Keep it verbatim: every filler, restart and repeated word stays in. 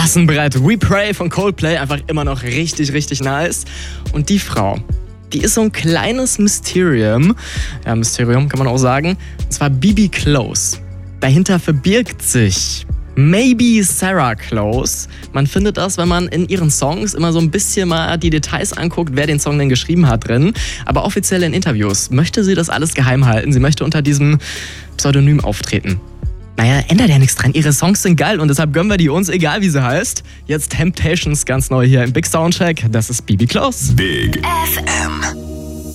Kassenbrett. We Pray von Coldplay, einfach immer noch richtig, richtig nice. Und die Frau, die ist so ein kleines Mysterium. Ja, Mysterium kann man auch sagen. Und zwar Bibi Close. Dahinter verbirgt sich Maybe Sarah Close. Man findet das, wenn man in ihren Songs immer so ein bisschen mal die Details anguckt, wer den Song denn geschrieben hat drin. Aber offiziell in Interviews möchte sie das alles geheim halten. Sie möchte unter diesem Pseudonym auftreten. Naja, ändert ja nichts dran. Ihre Songs sind geil und deshalb gönnen wir die uns, egal wie sie heißt. Jetzt Temptations ganz neu hier im Big Soundcheck. Das ist Bibi Close. Big F M.